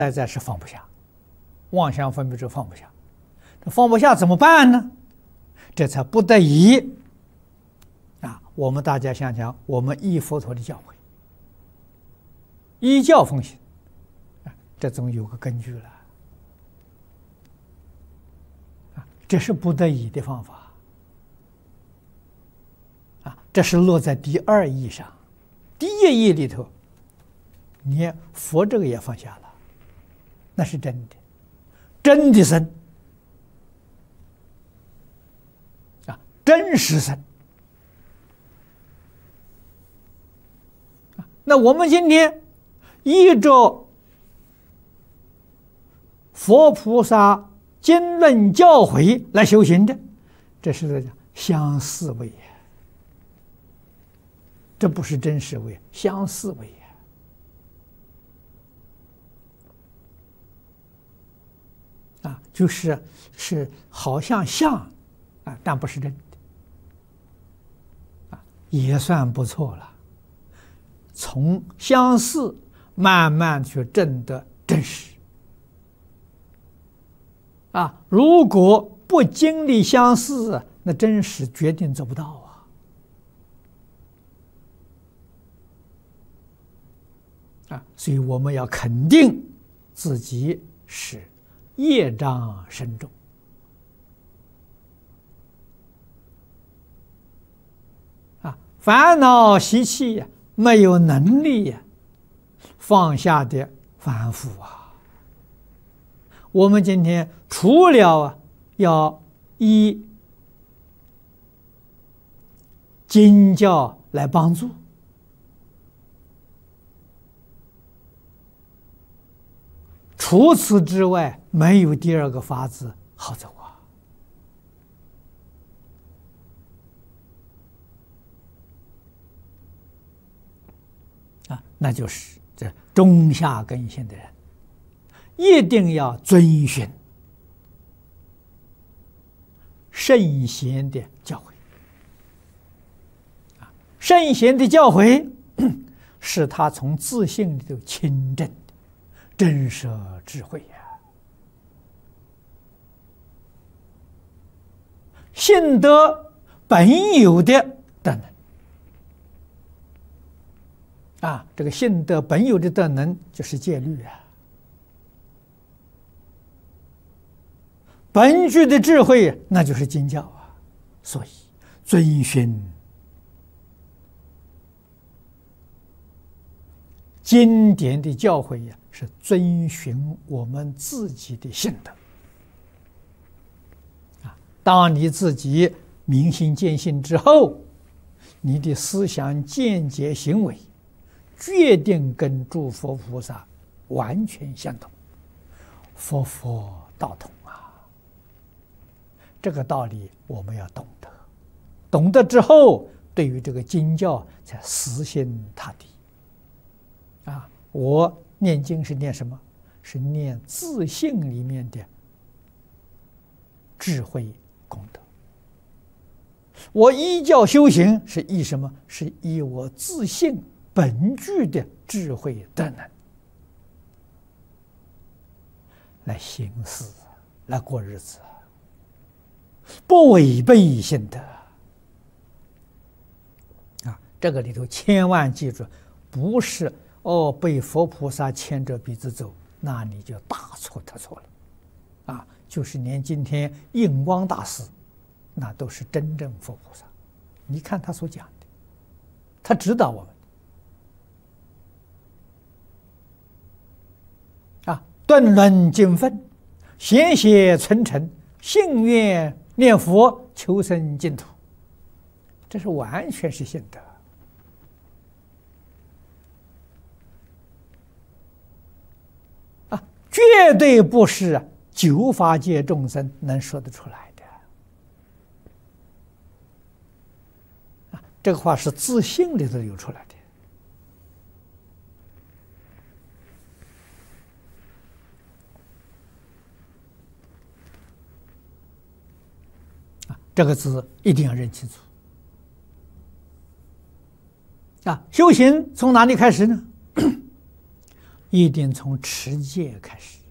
在是放不下，妄想分别执放不下，这放不下怎么办呢？这才不得已啊！我们大家想想，我们依佛陀的教诲，依教奉行，这总有个根据了啊！这是不得已的方法啊！这是落在第二义上，第一义里头，你佛这个也放下了。那是真的，真的身啊，真实身啊。那我们今天依着佛菩萨经论教诲来修行的，这是相似位，这不是真实位，相似位。就是好像像啊，但不是真的啊，也算不错了。从相似慢慢去证得真实啊，如果不经历相似，那真实决定做不到啊！所以我们要肯定自己是业障深重啊，烦恼习气呀，没有能力呀放下的凡夫啊。我们今天除了要依经教来帮助，除此之外，没有第二个法子好走啊！那就是这中下根性的人，一定要遵循圣贤的教诲啊！圣贤的教诲是他从自性里头亲证的真实智慧呀，性德本有的德能啊，这个性德本有的德能就是戒律啊，本具的智慧那就是经教啊，所以遵循经典的教诲呀，是遵循我们自己的性德啊。当你自己明心见性之后，你的思想见解行为决定跟诸佛菩萨完全相同，佛佛道同啊。这个道理我们要懂得，懂得之后，对于这个经教才死心塌地啊。我念经是念什么？是念自性里面的智慧功德。我依教修行是依什么？是依我自性本具的智慧德能来行事，来过日子，不违背性德啊！这个里头千万记住，不是被佛菩萨牵着鼻子走，那你就大错特错了啊！就是连今天印光大师，那都是真正佛菩萨。你看他所讲的，他指导我们啊，顿论经分，贤写存诚，信愿念佛，求生净土，这是完全是信德。绝对不是九法界众生能说得出来的啊！这个话是自性里头流出来的啊！这个字一定要认清楚啊！修行从哪里开始呢？ 一定从持戒开始。